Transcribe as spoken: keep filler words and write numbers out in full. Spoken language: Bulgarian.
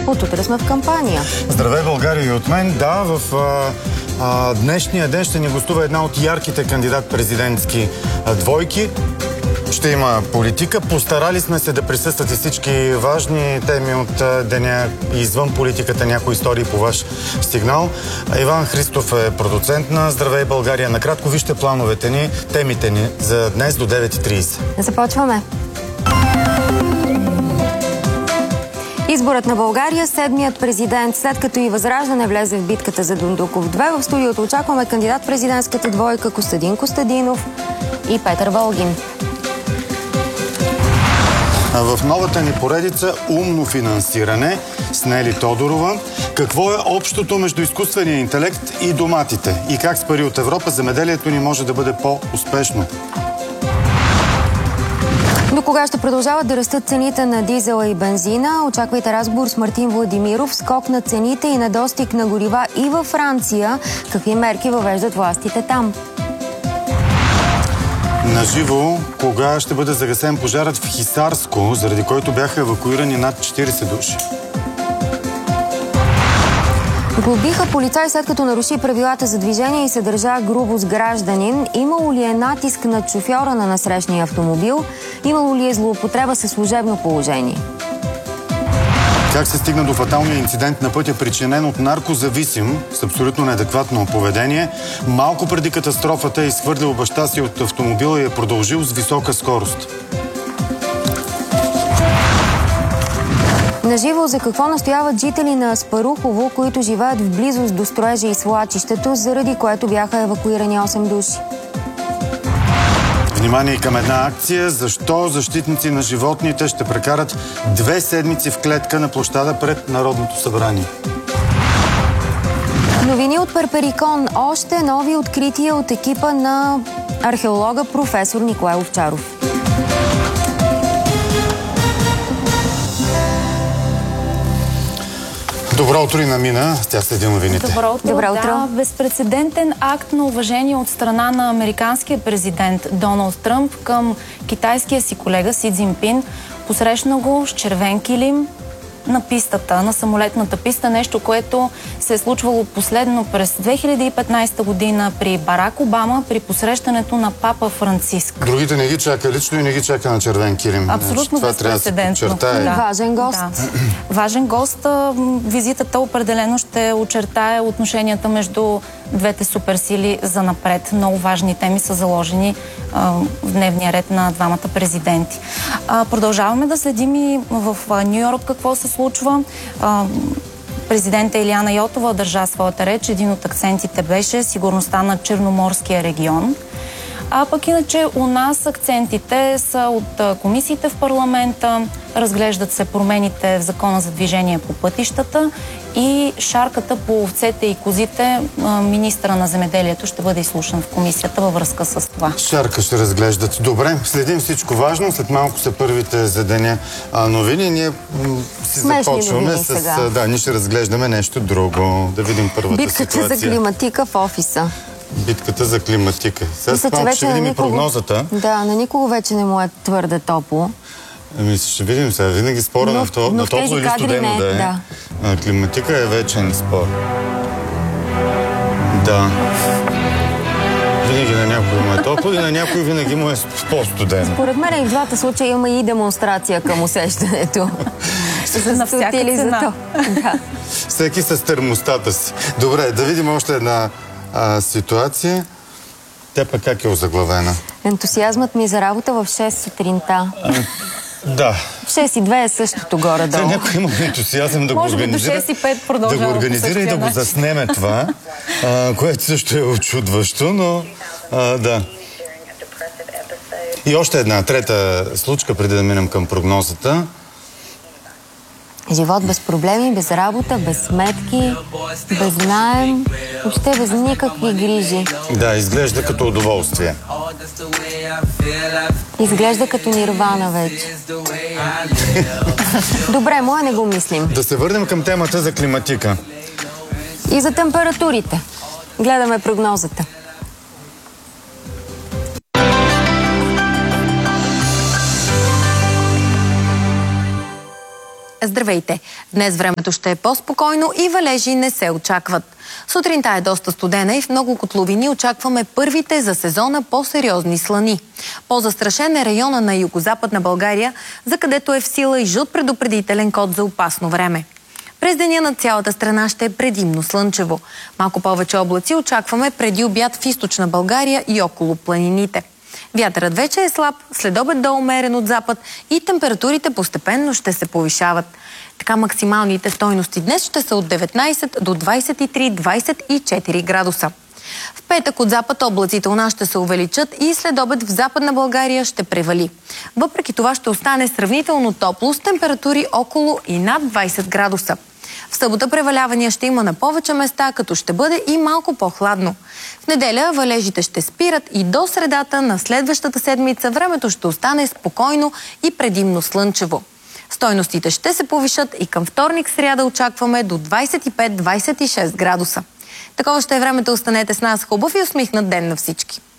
От утре сме в кампания. Здравей, България, и от мен. Да, в а, а, днешния ден ще ни гостува една от ярките кандидат-президентски а, двойки. Ще има политика. Постарали сме се да присъстват и всички важни теми от а, деня и извън политиката, някои истории по ваш сигнал. А, Иван Христов е продуцент на Здравей, България. Накратко вижте плановете ни, темите ни за днес до девет и трийсет. Започваме. Изборът на България, седмият президент, след като и Възраждане влезе в битката за Дондуков две. В студиото очакваме кандидат-президентската двойка Костадин Костадинов и Петър Волгин. В новата ни поредица умно финансиране с Нели Тодорова. Какво е общото между изкуствения интелект и доматите? И как с пари от Европа земеделието ни може да бъде по-успешно? До кога ще продължават да растат цените на дизела и бензина? Очаквайте разговор с Мартин Владимиров. Скок на цените и недостиг на горива и във Франция. Какви мерки въвеждат властите там? Наживо, кога ще бъде загасен пожарът в Хисарско, заради който бяха евакуирани над четирийсет души? Глобиха полицай, след като наруши правилата за движение и се държа грубо с гражданин. Имало ли е натиск над шофьора на насрещния автомобил? Имало ли е злоупотреба със служебно положение? Как се стигна до фаталния инцидент на пътя, причинен от наркозависим с абсолютно неадекватно поведение? Малко преди катастрофата е изхвърлил баща си от автомобила и е продължил с висока скорост. Наживо, за какво настояват жители на Аспарухово, които живеят в близост до строежа и свлачището, заради което бяха евакуирани осем души? Внимание към една акция. Защо защитници на животните ще прекарат две седмици в клетка на площада пред Народното събрание? Новини от Перперикон. Още нови открития от екипа на археолога професор Николай Овчаров. Добро утро и на Мина. Тя следи новините. Добро утро. Добро утро. Да, безпрецедентен акт на уважение от страна на американския президент Доналд Тръмп към китайския си колега Си Цзинпин. Посрещна го с червен килим на пистата, на самолетната писта. Нещо, което се е случвало последно през две хиляди и петнайсета година при Барак Обама, при посрещането на папа Франциск. Другите не ги чака лично и не ги чака на червен килим. Абсолютно безпрецедентно. Да. Важен гост. Да. Важен гост. Визитата определено ще очертае отношенията между двете суперсили за напред. Много важни теми са заложени а, в дневния ред на двамата президенти. А, продължаваме да следим и в Ню Йорк какво се случва. А, Президента Илияна Йотова държа своята реч. Един от акцентите беше сигурността на Черноморския регион. А пък иначе у нас акцентите са от комисиите в парламента, разглеждат се промените в закона за движение по пътищата и шарката по овцете и козите. Министъра на земеделието ще бъде изслушан в комисията във връзка с това. Шарка ще разглеждат. Добре, следим всичко важно. След малко са първите за деня новини. Ние си Смешни започваме с... сега. Да, ние ще разглеждаме нещо друго. Да видим първата Битката ситуация. за климатика в офиса. Битката за климатика. Сега Мисля, малко ще видим и прогнозата. Да, на никого вече не му е твърде топло. Ами ще видим сега. Винаги спора но, на, то, на топло или студено да е. Да. А, климатика е вечен спор. Да. Винаги на някой му е топло и на някой винаги му е по-студено. Според мен и в двата случая има и демонстрация към усещането. На всяка цена. Да. Всеки с термостата си. Добре, да видим още една а, ситуация. Тя пък как е озаглавена? Ентусиазмът ми за работа в шест сутринта. А, да. В шест и две е същото горе-долу. Тя някой има ентусиазъм да го Може би организира. до шест и пет продължава да го организира и да го начин. заснеме това, а, което също е очудващо, но а, да. И още една трета случка, преди да минем към прогнозата. Живот без проблеми, без работа, без сметки, без наем, въобще без никакви грижи. Да, изглежда като удоволствие. Изглежда като нирвана вече. Добре, моя не го мислим. Да се върнем към темата за климатика. И за температурите. Гледаме прогнозата. Здравейте! Днес времето ще е по-спокойно и валежи не се очакват. Сутринта е доста студена и в много котловини очакваме първите за сезона по-сериозни слани. По-застрашен е района на югозападна България, за където е в сила и жут предупредителен код за опасно време. През деня на цялата страна ще е предимно слънчево. Малко повече облаци очакваме преди обяд в източна България и около планините. Вятърът вече е слаб, следобед до умерен от запад и температурите постепенно ще се повишават. Така максималните стойности днес ще са от деветнайсет до двайсет и три - двайсет и четири градуса. В петък от запад облаците у нас ще се увеличат и следобед в западна България ще превали. Въпреки това ще остане сравнително топло с температури около и над двайсет градуса. В събота превалявания ще има на повече места, като ще бъде и малко по-хладно. В неделя валежите ще спират и до средата на следващата седмица времето ще остане спокойно и предимно слънчево. Стойностите ще се повишат и към вторник сряда очакваме до двайсет и пет - двайсет и шест градуса. Такова ще е времето, останете с нас. Хубав и усмихнат ден на всички!